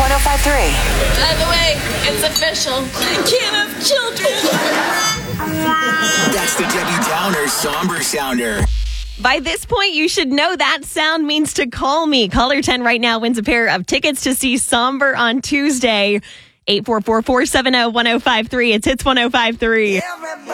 1053. By the way, it's official. I can't have children. That's the Debbie Downer Somber Sounder. By this point, you should know that sound means to call me. Caller 10 right now wins a pair of tickets to see Somber on Tuesday. 844-470-1053. It's Hits 1053.